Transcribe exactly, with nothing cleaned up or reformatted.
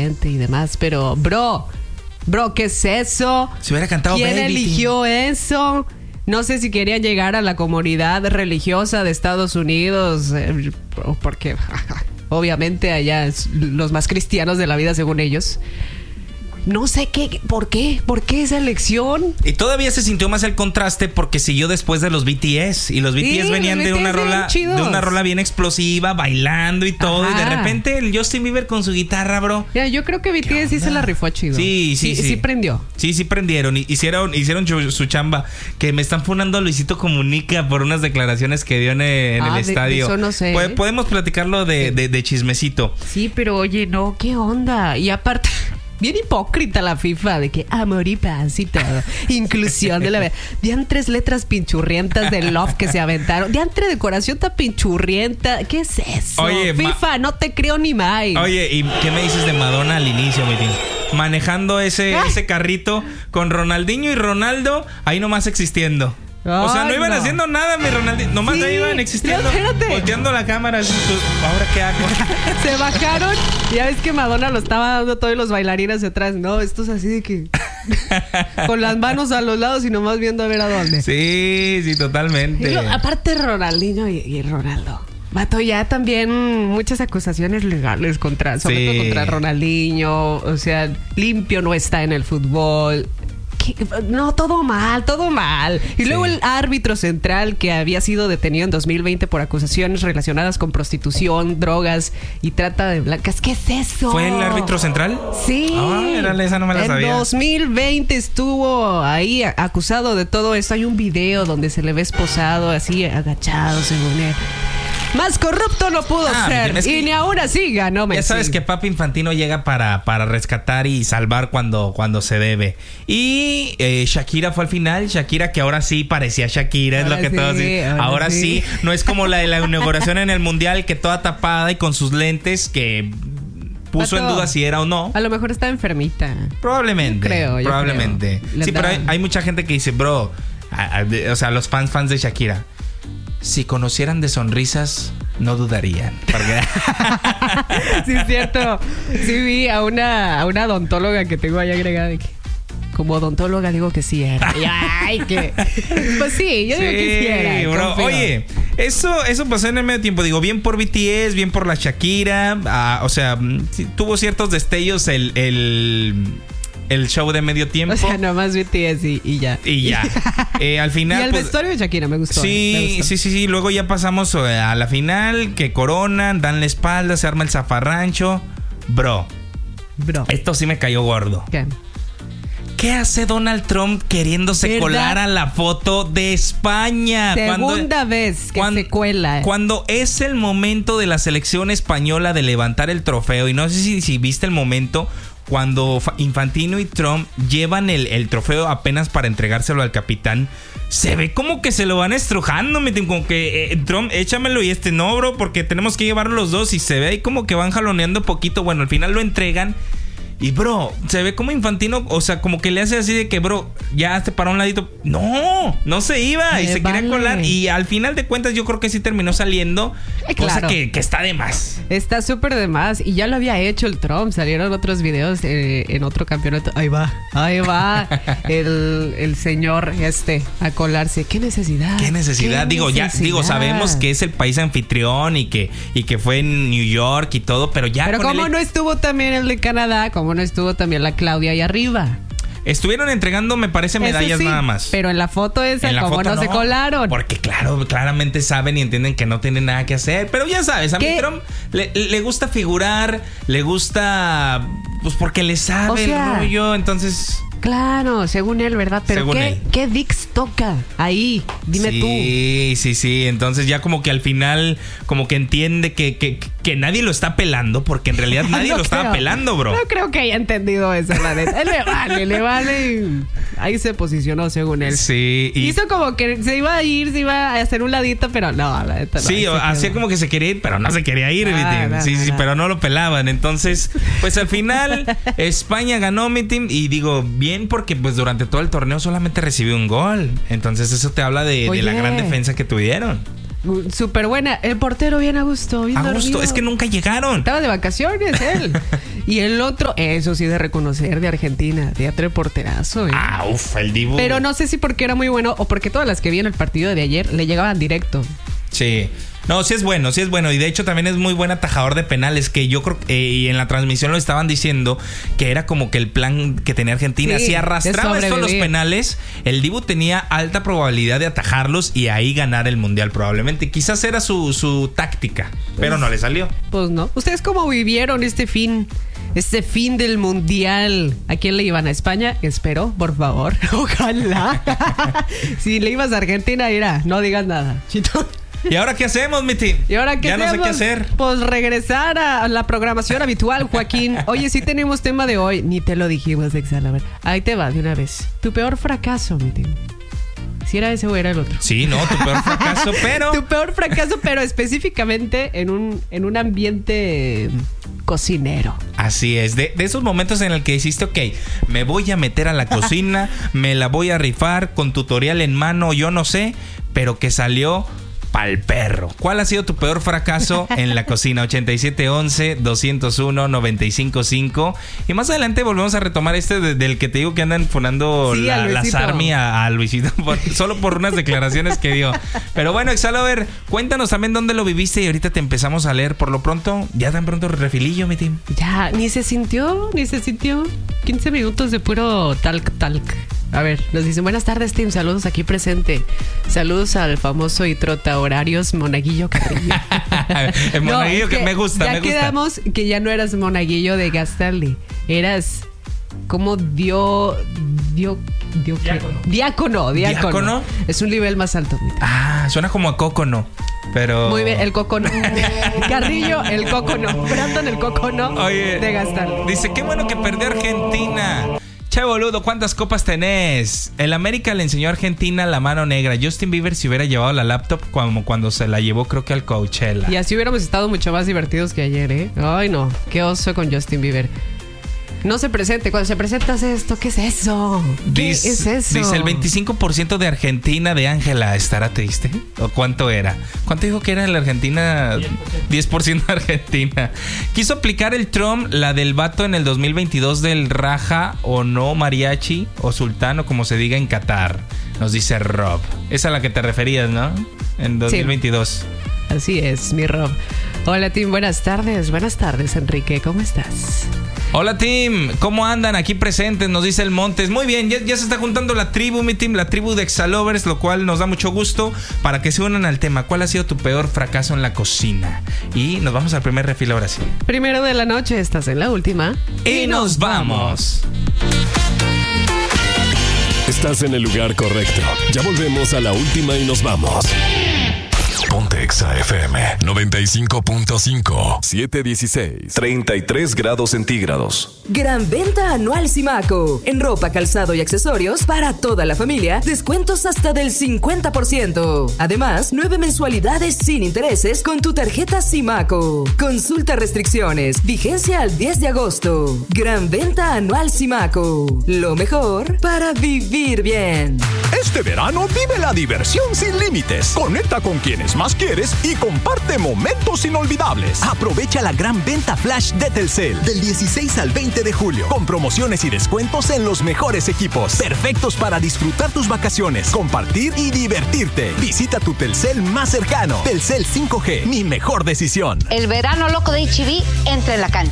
presidente y demás, pero bro, bro, ¿qué es eso? Se hubiera cantado ¿Quién Baby eligió eso? No sé si querían llegar a la comunidad religiosa de Estados Unidos, eh, porque obviamente allá es los más cristianos de la vida según ellos. No sé qué, ¿por qué? ¿Por qué esa elección? Y todavía se sintió más el contraste porque siguió después de los B T S. Y los B T S sí, venían de una rola de una rola bien explosiva, bailando y todo. Ajá. Y de repente el Justin Bieber con su guitarra, bro. Ya, yo creo que B T S sí se la rifó chido. Sí, sí, sí. Sí, sí prendió. Sí, sí prendieron. Hicieron, hicieron su chamba. Que me están funando a Luisito Comunica por unas declaraciones que dio en el, en ah, el de, estadio. De eso no sé. Podemos platicarlo de, sí. de, de chismecito. Sí, pero oye, no, ¿qué onda? Y aparte... Bien hipócrita la FIFA de que amor y paz y todo. Inclusión de la... Dian tres letras pinchurrientas de Love que se aventaron. Dian tres decoración tan pinchurrienta. ¿Qué es eso? Oye, FIFA, ma... no te creo ni más. Oye, ¿y qué me dices de Madonna al inicio, mi tío? Manejando ese, ese carrito con Ronaldinho y Ronaldo ahí nomás existiendo. O sea, no iban Ay, no. haciendo nada, mi Ronaldinho. Nomás sí, ahí iban existiendo. Volteando la cámara. Así, pues, ¿ahora qué hago? Se bajaron. Ya ves que Madonna lo estaba dando todos los bailarines atrás. No, esto es así de que... con las manos a los lados y nomás viendo a ver a dónde. Sí, sí, totalmente. Lo, aparte Ronaldinho y, y Ronaldo. Vato, ya también muchas acusaciones legales contra... Sobre sí. todo contra Ronaldinho. O sea, limpio no está en el fútbol. No, todo mal, todo mal. Y sí. luego el árbitro central que había sido detenido en dos mil veinte por acusaciones relacionadas con prostitución, drogas y trata de blancas. ¿Qué es eso? ¿Fue el árbitro central? Sí. Ah, era esa, no me la sabía. En dos mil veinte estuvo ahí acusado de todo esto. Hay un video donde se le ve esposado así, agachado, según él. Más corrupto no pudo ah, ser. Es que, y ni aún así ganó Messi. Ya sabes que Papi Infantino llega para, para rescatar y salvar cuando, cuando se debe. Y eh, Shakira fue al final. Shakira, que ahora sí parecía Shakira. Ahora es lo que sí, todos dicen. Ahora, ahora sí. sí. No es como la de la inauguración en el Mundial, que toda tapada y con sus lentes que... puso Pato, en duda si era o no. A lo mejor está enfermita. Probablemente. Yo creo. Yo probablemente. Creo. Sí, pero hay, hay mucha gente que dice, bro, a, a, de, o sea, los fans fans de Shakira, si conocieran de sonrisas, no dudarían. Porque... sí, es cierto. Sí vi a una, a una odontóloga que tengo ahí agregada de que, como odontóloga digo que sí era. Ay, que... Pues sí, yo sí, digo que sí era. Bro. Oye, eso, eso pasó en el medio tiempo. Digo, bien por B T S, bien por la Shakira. Uh, o sea, sí, tuvo ciertos destellos el... el el show de medio tiempo. O sea, nomás B T S y, y ya. Y ya. Eh, al final... Y el pues, vestuario de Shakira me gustó. Sí, me gustó. sí, sí, sí. Luego ya pasamos a la final, que coronan, dan la espalda, se arma el zafarrancho. Bro. Bro. Esto sí me cayó gordo. ¿Qué? ¿Qué hace Donald Trump queriéndose ¿verdad? Colar a la foto de España? Segunda cuando, vez que cuando, se cuela. Cuando es el momento de la selección española de levantar el trofeo. Y no sé si, si viste el momento... Cuando Infantino y Trump llevan el, el trofeo apenas para entregárselo al capitán, se ve como que se lo van estrujando, como que eh, Trump, échamelo y este no, bro, porque tenemos que llevarlo los dos. Y se ve ahí como que van jaloneando poquito. Bueno, al final lo entregan. Y bro, se ve como Infantino, o sea, como que le hace así de que, bro, ya te paró a un ladito. No, no se iba Me y se vale. quería colar. Y al final de cuentas yo creo que sí terminó saliendo. Eh, cosa claro. que, que está de más. Está súper de más. Y ya lo había hecho el Trump. Salieron otros videos eh, en otro campeonato. Ahí va, ahí va el, el señor este a colarse. ¿Qué necesidad? ¿Qué necesidad? ¿Qué digo, necesidad? ya, digo, sabemos que es el país anfitrión y que, y que fue en New York y todo, pero ya. Pero como el... no estuvo también el de Canadá, como no estuvo también la Claudia ahí arriba. Estuvieron entregando, me parece, medallas sí, nada más. Pero en la foto esa, ¿cómo foto no, no se colaron? Porque claro, claramente saben y entienden que no tienen nada que hacer. Pero ya sabes, a mí Trump le, le gusta figurar, le gusta... Pues porque le sabe o sea, el rollo, entonces... Claro, según él, ¿verdad? Pero según ¿qué, ¿qué Dix toca ahí? Dime sí, tú. Sí, sí, sí. Entonces ya como que al final, como que entiende que, que, que nadie lo está pelando, porque en realidad nadie no lo creo. estaba pelando, bro. No creo que haya entendido eso, la neta. Él le vale, le vale. Ahí se posicionó según él. Sí. Y... hizo como que se iba a ir, se iba a hacer un ladito, pero no, la neta no. Sí, hacía como que se quería ir, pero no se quería ir, ah, no, sí, no, sí, no. Pero no lo pelaban. Entonces, pues al final, España ganó, mi team, y digo, bien, porque pues durante todo el torneo solamente recibió un gol. Entonces eso te habla de, de la gran defensa que tuvieron. Súper buena. El portero bien a gusto. Bien a gusto. dormido. Es que nunca llegaron. Estaba de vacaciones él. Y el otro, eso sí de reconocer, de Argentina. Teatro de porterazo. ¿eh? Ah, uff, el Dibu. Pero no sé si porque era muy bueno o porque todas las que vi en el partido de ayer le llegaban directo. Sí. No, sí es bueno, sí es bueno. Y de hecho también es muy buen atajador de penales. Que yo creo que eh, y en la transmisión lo estaban diciendo que era como que el plan que tenía Argentina. Sí, si arrastraba esto a los sobrevivir. penales, el Dibu tenía alta probabilidad de atajarlos y ahí ganar el mundial probablemente. Quizás era su, su táctica, pero no le salió. Pues no. ¿Ustedes cómo vivieron este fin? Este fin del mundial. ¿A quién le iban? ¿A España? Espero, por favor. Ojalá. Si le ibas a Argentina, mira, no digas nada. Chito. ¿Y ahora qué hacemos, mi team? ¿Y ahora qué Ya hacemos? no sé qué hacer. Pues regresar a la programación habitual, Joaquín. Oye, sí tenemos tema de hoy. Ni te lo dijimos, Exal. A ver, ahí te va de una vez. Tu peor fracaso, mi team. Si era ese o era el otro. Sí, no, tu peor fracaso, pero... Tu peor fracaso, pero específicamente en un, en un ambiente cocinero. Así es, de, de esos momentos en el que hiciste, ok, me voy a meter a la cocina, me la voy a rifar con tutorial en mano, yo no sé, pero que salió pa'l perro. ¿Cuál ha sido tu peor fracaso en la cocina? ochenta y siete once, doscientos uno, noventa y cinco cinco. Y más adelante volvemos a retomar este de, del que te digo que andan fonando Sí, la, a las Luisito. Army a, a Luisito por- solo por unas declaraciones que dio. Pero bueno, Exalover, cuéntanos también dónde lo viviste y ahorita te empezamos a leer. Por lo pronto, ya tan pronto refilillo, mi team. Ya, ni se sintió, ni se sintió. quince minutos de puro talc, talc. A ver, nos dicen, buenas tardes, team, saludos aquí presente. Saludos al famoso y trota horarios Monaguillo Carrillo. El monaguillo No, que, es me gusta, ya me gusta. quedamos que ya no eras Monaguillo de Gastaldi. Eras como dio... dio, dio ¿qué? Diácono. Diácono, diácono. ¿Diácono? Es un nivel más alto. mi team. Ah, suena como a Cocono, pero... Muy bien, el cocono. Carrillo, el cocono. Brandon, el cocono Oye, de Gastaldi. dice, qué bueno que perdió Argentina. Che boludo, ¿cuántas copas tenés? El América le enseñó a Argentina la mano negra. Justin Bieber si hubiera llevado la laptop como cuando se la llevó creo que al Coachella. Y así hubiéramos estado mucho más divertidos que ayer, ¿eh? Ay, no. Qué oso con Justin Bieber. No se presente. Cuando se presenta hace esto, ¿qué es eso? ¿Qué Dice, es eso? dice el veinticinco por ciento de Argentina de Ángela. ¿Estará triste? ¿O cuánto era? ¿Cuánto dijo que era en la Argentina? diez por ciento de Argentina. Quiso aplicar el Trump, la del vato en el dos mil veintidós del Raja o no mariachi o sultán o como se diga en Qatar. Nos dice Rob. Es a la que te referías, ¿no? En dos mil veintidós. Sí. Así es, mi Rob. Hola, Tim. Buenas tardes. Buenas tardes, Enrique. ¿Cómo estás? Hola team, ¿cómo andan? Aquí presentes, nos dice el Montes. Muy bien, ya, ya se está juntando la tribu, mi team, la tribu de Exalovers, lo cual nos da mucho gusto para que se unan al tema. ¿Cuál ha sido tu peor fracaso en la cocina? Y nos vamos al primer refil ahora sí. Primero de la noche, estás en la última. Y nos vamos. Estás en el lugar correcto. Ya volvemos a la última y nos vamos. Ponte Exa F M noventa y cinco punto cinco, setecientos dieciséis, treinta y tres grados centígrados. Gran venta anual Simaco. En ropa, calzado y accesorios para toda la familia. Descuentos hasta del cincuenta por ciento. Además, nueve mensualidades sin intereses con tu tarjeta Simaco. Consulta restricciones. Vigencia al diez de agosto. Gran venta anual Simaco. Lo mejor para vivir bien. Este verano vive la diversión sin límites. Conecta con quienes más quieres y comparte momentos inolvidables. Aprovecha la gran venta flash de Telcel del dieciséis al veinte de julio con promociones y descuentos en los mejores equipos, perfectos para disfrutar tus vacaciones, compartir y divertirte. Visita tu Telcel más cercano. Telcel cinco G, mi mejor decisión. El verano loco de H E B entra en la cancha.